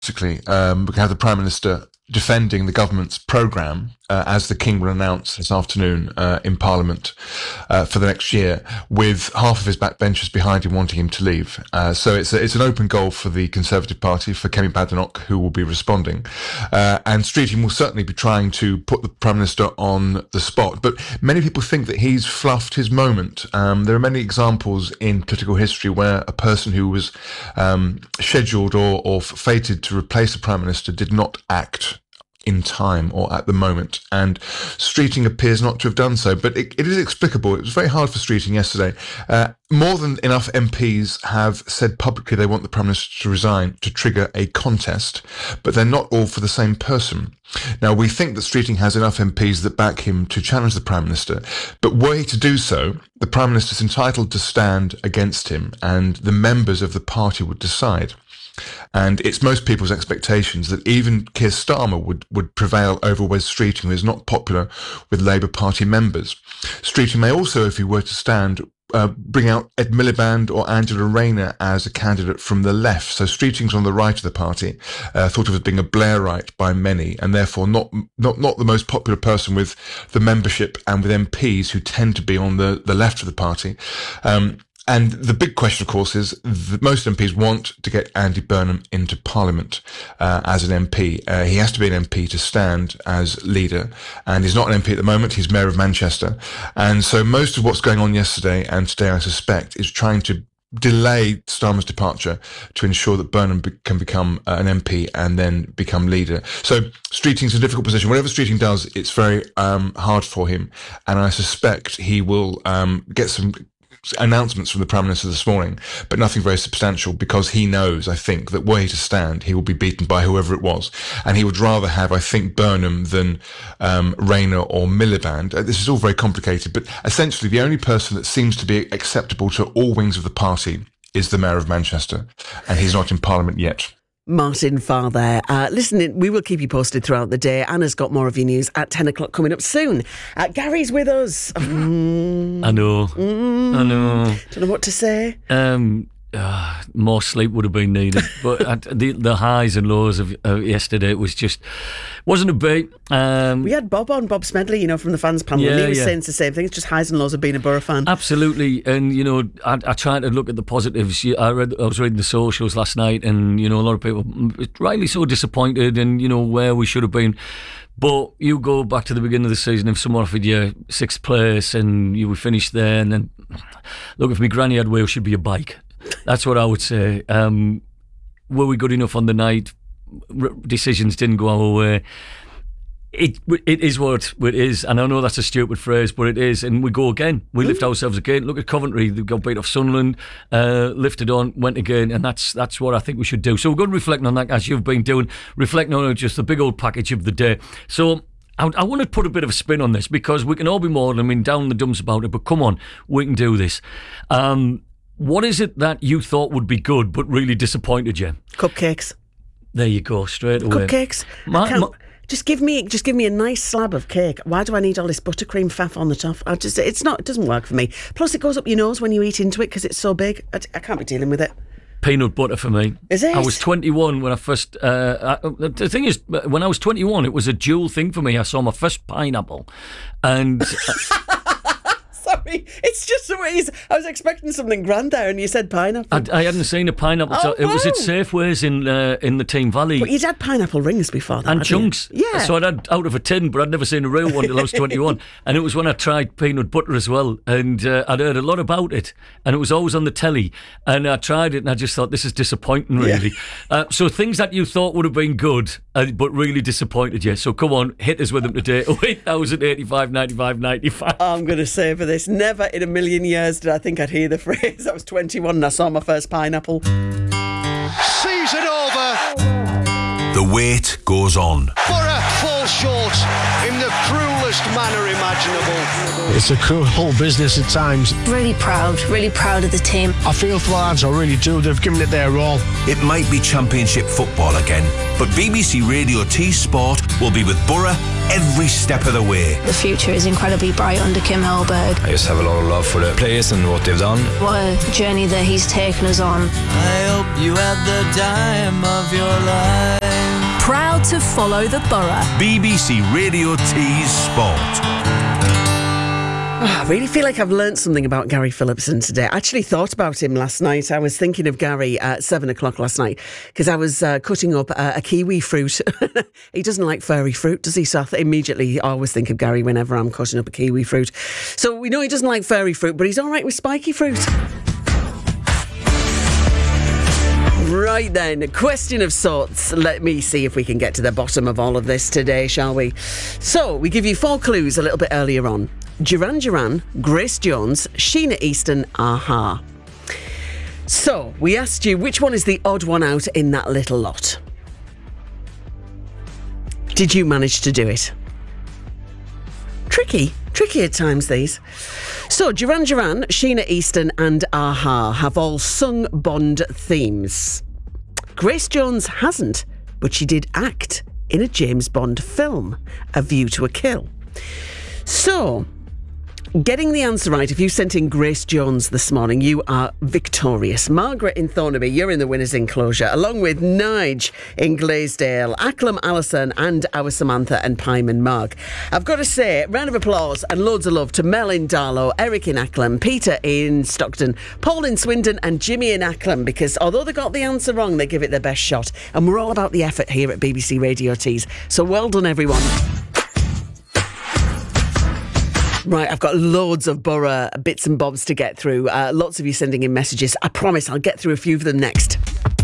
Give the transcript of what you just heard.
Basically, we can have the Prime Minister defending the government's programme, as the King will announce this afternoon in Parliament for the next year, with half of his backbenchers behind him wanting him to leave. So it's an open goal for the Conservative Party, for Kemi Badenoch, who will be responding. And Streeting will certainly be trying to put the Prime Minister on the spot. But many people think that he's fluffed his moment. There are many examples in political history where a person who was scheduled or fated to replace the Prime Minister did not act in time or at the moment, and Streeting appears not to have done so, but it is explicable. It was very hard for Streeting yesterday. More than enough MPs have said publicly they want the Prime Minister to resign to trigger a contest, but they're not all for the same person. Now, we think that Streeting has enough MPs that back him to challenge the Prime Minister, but were he to do so, the Prime Minister is entitled to stand against him, and the members of the party would decide. And it's most people's expectations that even Keir Starmer would prevail over Wes Streeting, who is not popular with Labour Party members. Streeting may also, if he were to stand, bring out Ed Miliband or Angela Rayner as a candidate from the left. So Streeting's on the right of the party, thought of as being a Blairite by many, and therefore not the most popular person with the membership and with MPs who tend to be on the left of the party. And the big question, of course, is that most MPs want to get Andy Burnham into Parliament as an MP. He has to be an MP to stand as leader, and he's not an MP at the moment. He's Mayor of Manchester. And so most of what's going on yesterday and today, I suspect, is trying to delay Starmer's departure to ensure that Burnham can become an MP and then become leader. So Streeting's in a difficult position. Whatever Streeting does, it's very hard for him. And I suspect he will get some announcements from the Prime Minister this morning, but nothing very substantial, because he knows, I think, that were he to stand, he will be beaten by whoever it was. And he would rather have, I think, Burnham than Rayner or Miliband. This is all very complicated, but essentially the only person that seems to be acceptable to all wings of the party is the Mayor of Manchester, and he's not in Parliament yet. Martin Farr there. Listen, we will keep you posted throughout the day. Anna's got more of your news at 10 o'clock coming up soon. Gary's with us. I know. Don't know what to say. More sleep would have been needed, but the highs and lows of yesterday wasn't a beat. We had Bob Smedley, from the fans panel, and he was saying the same thing. It's just highs and lows of being a Borough fan. Absolutely, and I tried to look at the positives. I was reading the socials last night, and a lot of people rightly so disappointed, and where we should have been. But you go back to the beginning of the season, if someone offered you 6th place and you would finish there, and then look, if my granny had Wales, should be a bike. That's what I would say. Were we good enough on the night? Decisions didn't go our way. It is what it is, and I know that's a stupid phrase, but it is, and we go again. We lift ourselves again. Look at Coventry; they got beat off Sunderland, lifted on, went again, and that's what I think we should do. So we're going to reflect on that, as you've been doing, reflecting on just the big old package of the day. So I want to put a bit of a spin on this, because we can all be more down in the dumps about it, but come on, we can do this. What is it that you thought would be good but really disappointed you? Cupcakes. There you go, straight away. Cupcakes. Just give me a nice slab of cake. Why do I need all this buttercream faff on the top? It doesn't work for me. Plus, it goes up your nose when you eat into it because it's so big. I can't be dealing with it. Peanut butter for me. Is it? I was 21 when I first... the thing is, when I was 21, it was a dual thing for me. I saw my first pineapple, and... Sorry, it's just the way I was expecting something grand there, and you said pineapple. I hadn't seen a pineapple. Oh, it was at Safeways in the Team Valley. But you'd had pineapple rings before that, and chunks. Yeah. So I'd had out of a tin, but I'd never seen a real one till I was 21. And it was when I tried peanut butter as well, and I'd heard a lot about it, and it was always on the telly. And I tried it, and I just thought, this is disappointing, really. Yeah. So things that you thought would have been good, but really disappointed you. So come on, hit us with them today. 08,085 95 95. I'm going to say for this, never in a million years did I think I'd hear the phrase. I was 21 and I saw my first pineapple. Season over. The wait goes on. Borough fall short in the cruelest manner imaginable. It's a cruel business at times. Really proud of the team. I feel for the lads, I really do. They've given it their all. It might be Championship football again, but BBC Radio T Sport will be with Borough every step of the way. The future is incredibly bright under Kim Hellberg. I just have a lot of love for the place and what they've done. What a journey that he's taken us on. I hope you had the time of your life. Proud to follow the Borough. BBC Radio T's Sport. I really feel like I've learnt something about Gary Phillipson today. I actually thought about him last night. I was thinking of Gary at 7 o'clock last night because I was cutting up a kiwi fruit. He doesn't like furry fruit, does he? So immediately I always think of Gary whenever I'm cutting up a kiwi fruit. So we know he doesn't like furry fruit, but he's all right with spiky fruit. Right then, question of sorts. Let me see if we can get to the bottom of all of this today, shall we? So, we give you 4 clues a little bit earlier on. Duran Duran, Grace Jones, Sheena Easton, Aha. So, we asked you which one is the odd one out in that little lot. Did you manage to do it? Tricky at times, these. So, Duran Duran, Sheena Easton and Aha have all sung Bond themes. Grace Jones hasn't, but she did act in a James Bond film, A View to a Kill. So, getting the answer right, if you sent in Grace Jones this morning, you are victorious. Margaret in Thornaby, you're in the winner's enclosure, along with Nige in Glaisdale, Acklam Allison and our Samantha and Pyman Mark. I've got to say, round of applause and loads of love to Mel in Darlow, Eric in Acklam, Peter in Stockton, Paul in Swindon and Jimmy in Acklam, because although they got the answer wrong, they give it their best shot. And we're all about the effort here at BBC Radio Tees. So well done, everyone. Right, I've got loads of Borough bits and bobs to get through. Lots of you sending in messages. I promise I'll get through a few of them next.